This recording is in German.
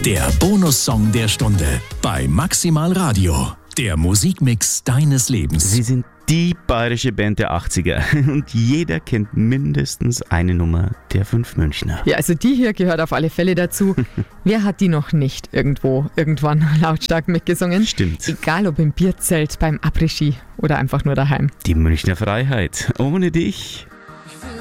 Der Bonussong der Stunde bei Maximal Radio. Der Musikmix deines Lebens. Sie sind die bayerische Band der 80er und jeder kennt mindestens eine Nummer der 5 Münchner. Ja, also die hier gehört auf alle Fälle dazu. Wer hat die noch nicht irgendwann lautstark mitgesungen? Stimmt. Egal ob im Bierzelt, beim Après-Ski oder einfach nur daheim. Die Münchner Freiheit. Ohne dich